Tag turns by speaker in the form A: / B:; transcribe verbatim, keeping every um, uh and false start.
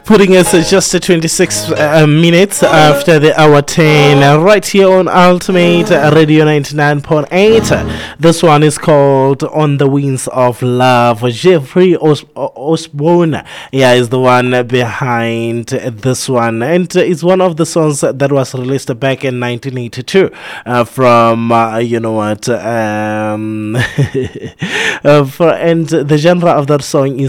A: Putting us at just uh, twenty-six uh, minutes after the hour ten, uh, right here on Ultimate uh, Radio ninety-nine point eight. This one is called On the Wings of Love. Jeffrey Os- Osborne, yeah, is the one behind this one, and it's one of the songs that was released back in nineteen eighty-two uh, from, uh, you know what, um, uh, for, and the genre of that song is